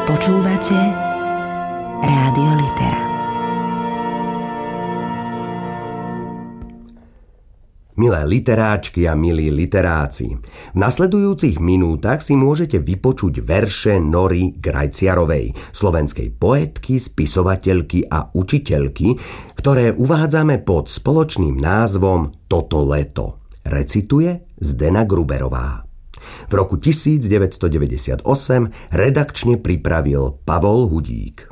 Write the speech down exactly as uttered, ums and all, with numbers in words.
Počúvate Rádio Litera. Milé literáčky a milí literáci, v nasledujúcich minútach si môžete vypočuť verše Nory Grajciarovej, slovenskej poetky, spisovateľky a učiteľky, ktoré uvádzame pod spoločným názvom Toto leto. Recituje Zdena Gruberová. V roku devätnásťstodeväťdesiatosem redakčne pripravil Pavol Hudík.